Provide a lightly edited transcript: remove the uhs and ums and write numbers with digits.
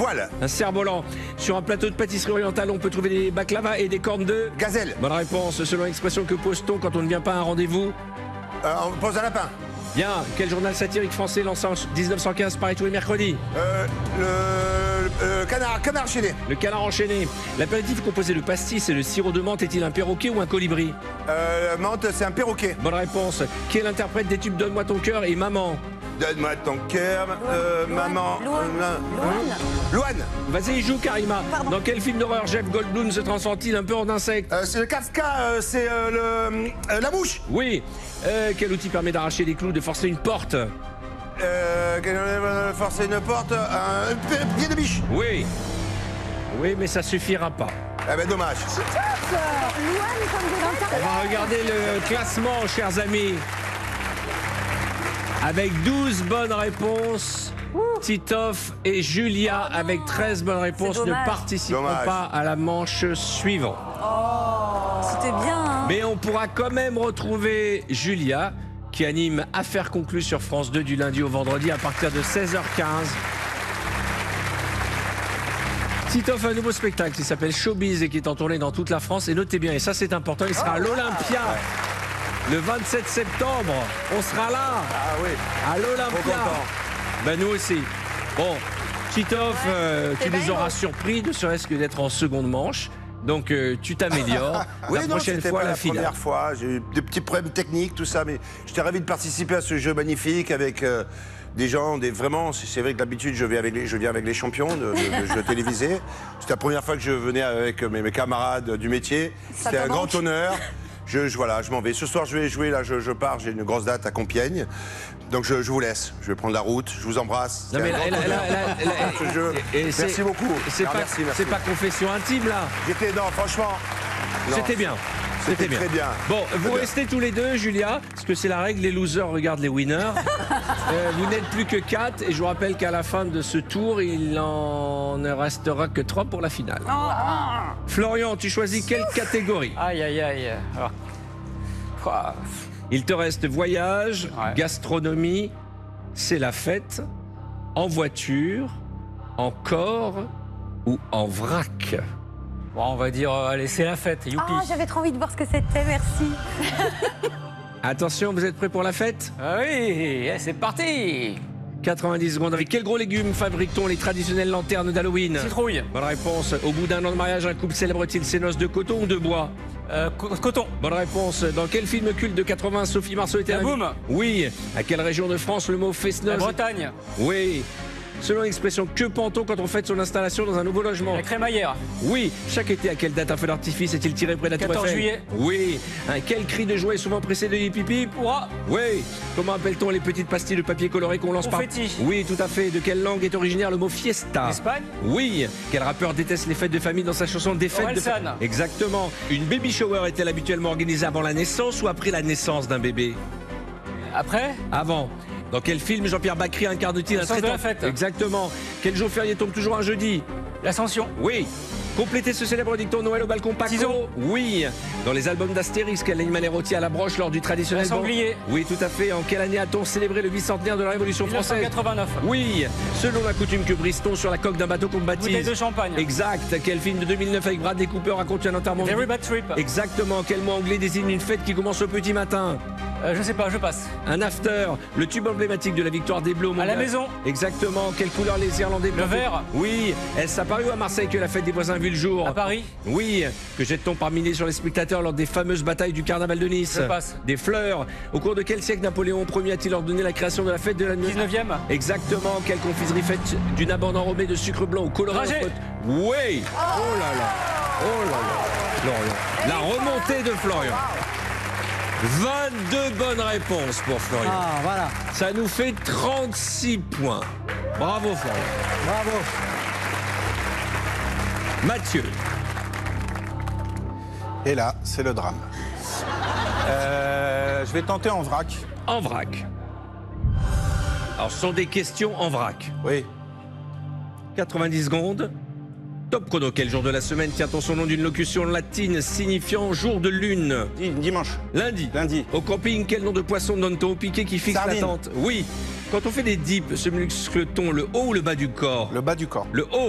voile. Un cerf-volant. Sur un plateau de pâtisserie orientale, on peut trouver des baklava et des cornes de... Gazelle. Bonne réponse. Selon l'expression, que pose-t-on quand on ne vient pas à un rendez-vous? On pose un lapin. Bien. Quel journal satirique français lancé en 1915 paraît tous les mercredis? Le canard enchaîné. Le canard enchaîné. L'apéritif composé de pastis et de sirop de menthe est-il un perroquet ou un colibri? Menthe, c'est un perroquet. Bonne réponse. Qui est l'interprète des tubes Donne-moi ton cœur et Maman? Donne-moi ton cœur, maman. Louane. Vas-y, joue Karima. Pardon. Dans quel film d'horreur Jeff Goldblum se transforme-t-il un peu en insecte? C'est le Kafka, c'est la mouche. Oui. Quel outil permet d'arracher des clous, de forcer une porte? Forcer une porte, un pied de biche. Oui. Oui, mais ça suffira pas. Eh ben dommage. On va regarder le classement, chers amis. Avec 12 bonnes réponses, Titoff et Julia, avec 13 bonnes réponses, ne dommage. participeront Dommage. pas à la manche suivante. C'était bien, hein. Mais on pourra quand même retrouver Julia, qui anime Affaires conclues sur France 2 du lundi au vendredi à partir de 16h15. Titoff a un nouveau spectacle qui s'appelle Showbiz et qui est en tournée dans toute la France. Et notez bien, et ça c'est important, il sera à l'Olympia le 27 septembre. On sera là, Ah oui. à Trop l'Olympia. content. Ben nous aussi. Bon, Titoff, tu c'est nous bien, auras bon. surpris, ne serait-ce que d'être en seconde manche. Donc tu t'améliores. La prochaine c'était fois, pas la la finale. première fois. J'ai eu des petits problèmes techniques, tout ça, mais j'étais ravi de participer à ce jeu magnifique avec des gens, vraiment. C'est vrai que d'habitude je viens avec les champions de jeux télévisés. C'était la première fois que je venais avec mes camarades du métier. Ça C'était te un grand manque? honneur. Voilà, je m'en vais. Ce soir, je vais jouer. Là, je pars. J'ai une grosse date à Compiègne. Donc, je vous laisse. Je vais prendre la route. Je vous embrasse. Non, mais C'est un grand honneur ce jeu. et c'est- Merci beaucoup. C'est Ah, pas, merci. c'est pas confession intime là. Franchement. non. C'était bien. C'était très bien. Bon, vous bien. restez tous les deux, Julia, parce que c'est la règle, les losers regardent les winners. Vous n'êtes plus que 4, et je vous rappelle qu'à la fin de ce tour, il en ne restera que 3 pour la finale. Florian, tu choisis quelle catégorie? Aïe, aïe, aïe. Alors, ouah, Il te reste voyage, Ouais. gastronomie, c'est la fête, en voiture, en corps ou en vrac? bon, on va dire, allez, c'est la fête, youpi. Ah, j'avais trop envie de voir ce que c'était, merci. Attention, vous êtes prêts pour la fête? Ah oui, c'est parti. 90 secondes. Avec quel gros légumes fabrique-t-on les traditionnelles lanternes d'Halloween? Citrouille, Bonne réponse. Au bout d'un an de mariage, un couple célèbre-t-il ses noces de coton ou de bois? coton, Bonne réponse. Dans quel film culte de 80 Sophie Marceau était La la Boum. Oui. À quelle région de France le mot la fest-noz? Bretagne, Oui. Selon l'expression, que pend-on quand on fête son installation dans un nouveau logement? la crémaillère, Oui. Chaque été, à quelle date un feu d'artifice est-il tiré près de la Tour 14 Eiffel? juillet. Oui. Quel cri de joie est souvent précédé de pipi? Ouah, Oui. Comment appelle-t-on les petites pastilles de papier coloré qu'on lance par... Confetti. Oui, tout à fait. De quelle langue est originaire le mot fiesta? l'Espagne, Oui. Quel rappeur déteste les fêtes de famille dans sa chanson Des fêtes de Orelsan. Exactement. Une baby shower est-elle habituellement organisée avant la naissance ou après la naissance d'un bébé? après, Avant. Dans quel film Jean-Pierre Bacri incarne-t-il un Le sens de traitant? la fête. Exactement. Quel jour férié tombe toujours un jeudi? l'Ascension, Oui. Complétez ce célèbre dicton Noël au balcon Paco. Ciseaux. Oui. Dans les albums d'Astérix, quel animal est rôti à la broche lors du traditionnel Un sanglier. Oui, tout à fait. En quelle année a-t-on célébré le bicentenaire de la Révolution française? 1989, Oui. Selon la coutume, que brise-t-on sur la coque d'un bateau qu'on bouteille baptise? de champagne, Exact. Quel film de 2009 avec Bradley Cooper raconte un enterrement? Very Bad Trip, Exactement. Quel mot anglais désigne une fête qui commence au petit matin? je sais pas, je passe. Un after. Le tube emblématique de la victoire des Bleus au À la mondial. maison, Exactement. Quelle couleur les Irlandais le portent? vert, Oui. Est-ce à Paris ou à Marseille que la fête des voisins a vu le jour? à Paris, Oui. Que jette-t-on par milliers sur les spectateurs lors des fameuses batailles du carnaval de Nice? Je passe. Des fleurs. Au cours de quel siècle Napoléon Ier a-t-il ordonné la création de la fête de la nuit? 19e, Exactement. Quelle confiserie faite d'une abande enrobée de sucre blanc au coloré? Dragée. Oui. Oh là là. Oh là là. Florian. La remontée de Florian. 22 bonnes réponses pour Florian. Ah, voilà. Ça nous fait 36 points. Bravo Florian. Bravo. Mathieu. Et là, c'est le drame. Je vais tenter en vrac. En vrac. Alors, ce sont des questions en vrac. Oui. 90 secondes. Top chrono. Quel jour de la semaine tient-on son nom d'une locution latine signifiant jour de lune? Dimanche. Lundi. Lundi. Au camping, quel nom de poisson donne-t-on au piquet qui fixe la Sardine. tente? Oui. Quand on fait des dips, se muscle-t-on le haut ou le bas du corps? Le bas du corps. Le haut.